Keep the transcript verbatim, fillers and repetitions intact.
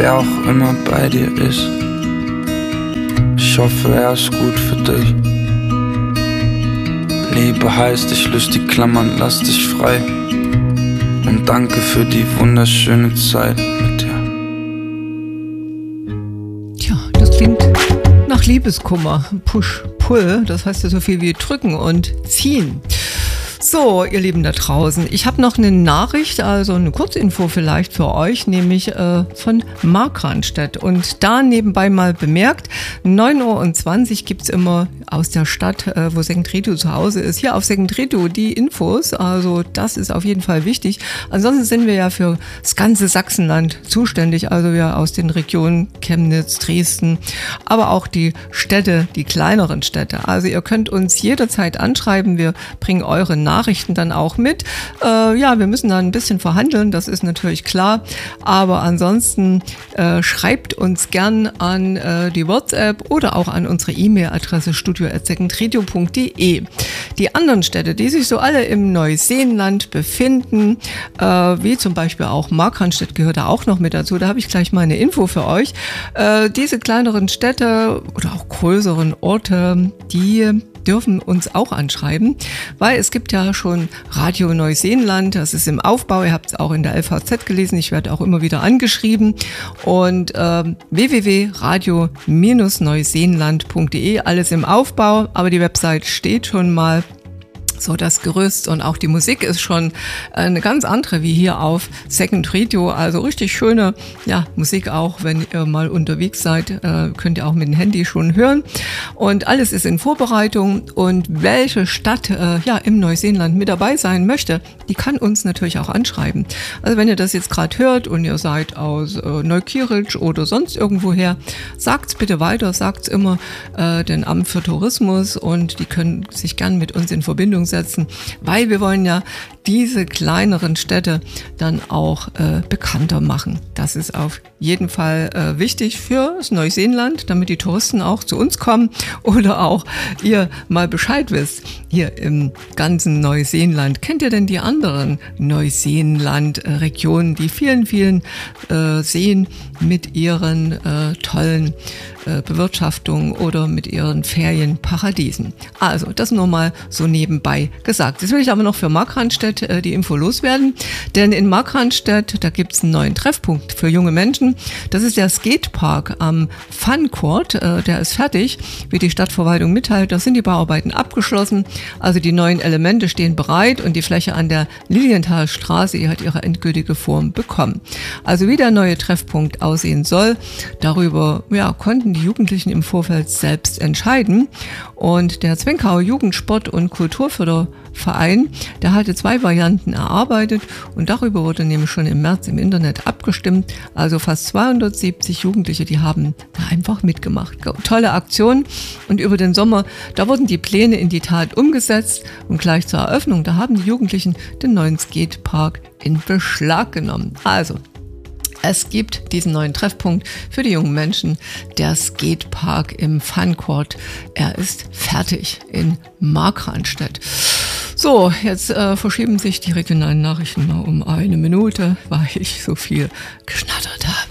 wer auch immer bei dir ist. Ich hoffe, er ist gut für dich. Liebe heißt, ich löse die Klammern, lass dich frei. Und danke für die wunderschöne Zeit mit dir. Tja, das klingt nach Liebeskummer. Push, Pull, das heißt ja so viel wie drücken und ziehen. So, ihr Lieben da draußen, ich habe noch eine Nachricht, also eine Kurzinfo vielleicht für euch, nämlich äh, von Markranstädt. Und da nebenbei mal bemerkt, neun Uhr zwanzig gibt es immer aus der Stadt, äh, wo Segendredo zu Hause ist, hier auf Segendredo die Infos. Also das ist auf jeden Fall wichtig. Ansonsten sind wir ja für das ganze Sachsenland zuständig, also wir aus den Regionen Chemnitz, Dresden, aber auch die Städte, die kleineren Städte. Also ihr könnt uns jederzeit anschreiben, wir bringen eure Nachrichten Nachrichten dann auch mit. Äh, ja, wir müssen da ein bisschen verhandeln, das ist natürlich klar. Aber ansonsten äh, schreibt uns gern an äh, die WhatsApp oder auch an unsere E-Mail-Adresse studio at segendredo punkt de. Die anderen Städte, die sich so alle im Neuseenland befinden, äh, wie zum Beispiel auch Markranstädt gehört da auch noch mit dazu, da habe ich gleich mal eine Info für euch. Äh, diese kleineren Städte oder auch größeren Orte, die dürfen uns auch anschreiben, weil es gibt ja schon Radio Neuseenland, das ist im Aufbau, ihr habt es auch in der L V Z gelesen, ich werde auch immer wieder angeschrieben und äh, w w w punkt radio neuseenland punkt de, alles im Aufbau, aber die Website steht schon mal. So das Gerüst und auch die Musik ist schon eine ganz andere wie hier auf Segendredo. Also richtig schöne ja, Musik auch, wenn ihr mal unterwegs seid, äh, könnt ihr auch mit dem Handy schon hören. Und alles ist in Vorbereitung und welche Stadt äh, ja, im Neuseenland mit dabei sein möchte, die kann uns natürlich auch anschreiben. Also wenn ihr das jetzt gerade hört und ihr seid aus äh, Neukirch oder sonst irgendwoher, sagt's bitte weiter, sagt's immer äh, den Amt für Tourismus und die können sich gern mit uns in Verbindung setzen, weil wir wollen ja diese kleineren Städte dann auch äh, bekannter machen. Das ist auf jeden Fall äh, wichtig für das Neuseenland, damit die Touristen auch zu uns kommen oder auch ihr mal Bescheid wisst. Hier im ganzen Neuseenland. Kennt ihr denn die anderen Neuseenland-Regionen, die vielen, vielen äh, Seen mit ihren äh, tollen äh, Bewirtschaftungen oder mit ihren Ferienparadiesen? Also, das nur mal so nebenbei gesagt. Jetzt will ich aber noch für Markranstädt äh, die Info loswerden, denn in Markranstädt, da gibt es einen neuen Treffpunkt für junge Menschen. Das ist der Skatepark am Fun Court, äh, der ist fertig, wie die Stadtverwaltung mitteilt. Da sind die Bauarbeiten abgeschlossen, also die neuen Elemente stehen bereit und die Fläche an der Lilienthalstraße, die hat ihre endgültige Form bekommen. Also wie der neue Treffpunkt aussehen soll, darüber ja, konnten die Jugendlichen im Vorfeld selbst entscheiden. Und der Zwenkauer Jugendsport- und Kulturförderverein, der hatte zwei Varianten erarbeitet und darüber wurde nämlich schon im März im Internet abgestimmt. Also fast zweihundertsiebzig Jugendliche, die haben da einfach mitgemacht. Tolle Aktion und über den Sommer, da wurden die Pläne in die Tat umgesetzt und gleich zur Eröffnung, da haben die Jugendlichen den neuen Skatepark in Beschlag genommen. Also, es gibt diesen neuen Treffpunkt für die jungen Menschen, der Skatepark im Fun Court. Er ist fertig in Markranstädt. So, jetzt äh, verschieben sich die regionalen Nachrichten mal um eine Minute, weil ich so viel geschnattert habe.